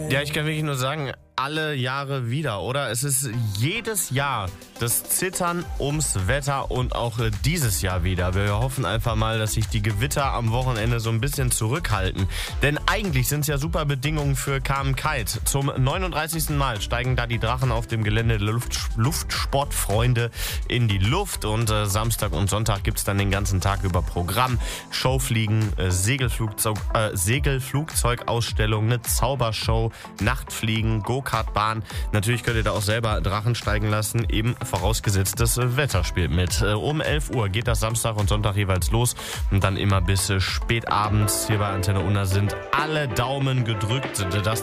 Ja, ich kann wirklich nur sagen, alle Jahre wieder, oder? Es ist jedes Jahr das Zittern ums Wetter und auch dieses Jahr wieder. Wir hoffen einfach mal, dass sich die Gewitter am Wochenende so ein bisschen zurückhalten. Denn eigentlich sind es ja super Bedingungen für Carmen Kite. Zum 39. Mal steigen da die Drachen auf dem Gelände der Luftsportfreunde in die Luft. Und Samstag und Sonntag gibt es dann den ganzen Tag über Programm. Showfliegen, Segelflugzeugausstellung, eine Zaubershow, Nachtfliegen, Go-Kart-Bahn. Natürlich könnt ihr da auch selber Drachen steigen lassen, eben vorausgesetzt das Wetter spielt mit. Um 11 Uhr geht das Samstag und Sonntag jeweils los und dann immer bis spät abends hier bei Antenne Unna sind alle Daumen gedrückt, dass